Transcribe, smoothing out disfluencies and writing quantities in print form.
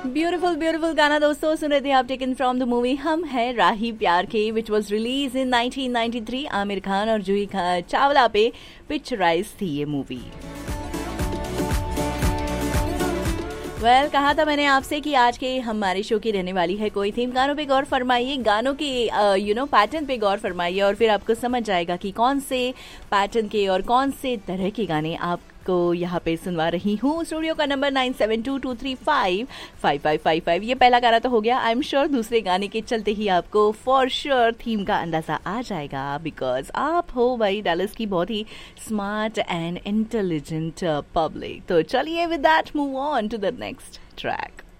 Beautiful beautiful गाना दोस्तों सुन रहे थे आप, टेकन फ्रॉम द मूवी हम है राही प्यार के, विच वॉज रिलीज इन 1993। आमिर खान और जूही चावला पे पिक्चराइज थी ये मूवी। कहा था मैंने आपसे कि आज के हमारे शो की रहने वाली है कोई थीम। गानों पे गौर फरमाइए, गानों के पैटर्न पे गौर फरमाइए और फिर आपको समझ जाएगा कि कौन से पैटर्न के और कौन से तरह के गाने आपको यहाँ पे सुनवा रही हूँ। स्टूडियो का नंबर 9722355555। ये पहला गाना तो हो गया। आई एम श्योर दूसरे गाने के चलते ही आपको फॉर श्योर थीम का अंदाजा आ जाएगा, बिकॉज आप हो भाई डैलस की बहुत ही स्मार्ट एंड इंटेलिजेंट पब्लिक। तो चलिए with that move on to the next track.